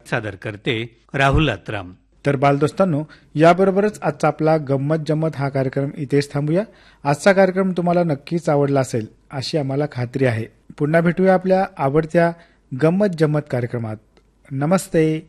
सादर करते राहुल अत्राम. तर बालदोस्तांनो, याबरोबरच आजचा आपला गंमत जम्मत हा कार्यक्रम इथेच थांबूया. आजचा कार्यक्रम तुम्हाला नक्कीच आवडला असेल अशी आम्हाला खात्री आहे. पुन्हा भेटूया आपल्या आवडत्या गंमत जम्मत कार्यक्रमात. नमस्ते.